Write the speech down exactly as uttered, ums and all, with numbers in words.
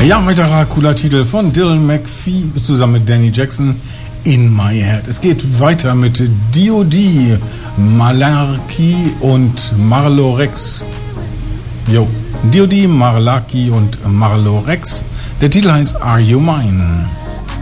Ja, weiterer cooler Titel von Dylan McPhee zusammen mit Danny Jackson, In My Head. Es geht weiter mit D O D, Malarkey und Marlo Rex. Jo, D O D, Malarkey und Marlo Rex. Der Titel heißt Are You Mine?